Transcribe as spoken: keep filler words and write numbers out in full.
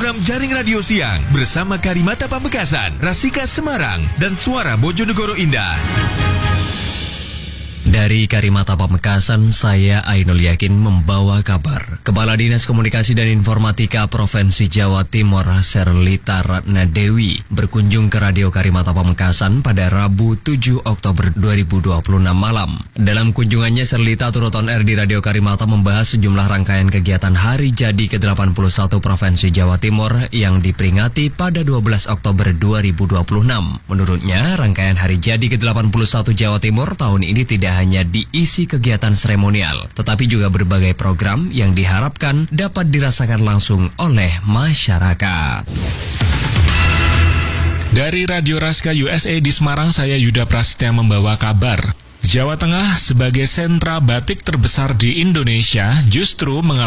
program Jaring Radio Siang bersama Karimata Pamekasan, Rasika Semarang, dan Suara Bojonegoro Indah. Dari Karimata Pamekasan, saya Ainul Yakin membawa kabar. Kepala Dinas Komunikasi dan Informatika Provinsi Jawa Timur, Serlita Ratna Dewi, berkunjung ke Radio Karimata Pamekasan pada Rabu tujuh Oktober dua ribu dua puluh enam malam. Dalam kunjungannya, Serlita turut on air di Radio Karimata membahas sejumlah rangkaian kegiatan Hari Jadi ke delapan puluh satu Provinsi Jawa Timur yang diperingati pada dua belas Oktober dua ribu dua puluh enam. Menurutnya, rangkaian Hari Jadi ke delapan puluh satu Jawa Timur tahun ini tidak hanya hanya diisi kegiatan seremonial, tetapi juga berbagai program yang diharapkan dapat dirasakan langsung oleh masyarakat. Dari Radio Raska U S A di Semarang, saya Yuda Prasetya membawa kabar. Jawa Tengah sebagai sentra batik terbesar di Indonesia justru mengalami